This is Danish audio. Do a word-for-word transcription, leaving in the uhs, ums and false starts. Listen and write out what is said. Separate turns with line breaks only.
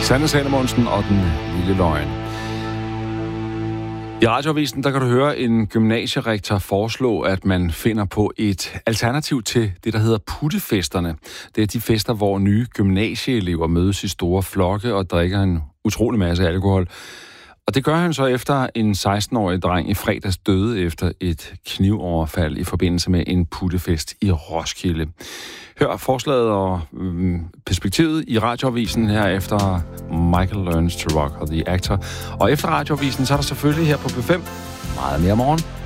Sanne Salomonsen og Den Lille Løgn. I Radioavisen, der kan du høre en gymnasierektor foreslå, at man finder på et alternativ til det, der hedder puttefesterne. Det er de fester, hvor nye gymnasieelever mødes i store flokke og drikker en utrolig masse alkohol. Og det gør han så efter en seksten-årig dreng i fredags døde efter et knivoverfald i forbindelse med en puttefest i Roskilde. Hør forslaget og øhm, perspektivet i Radioavisen her efter Michael Learns to Rock og The Actor. Og efter Radioavisen, så er der selvfølgelig her på P fem meget mere morgen.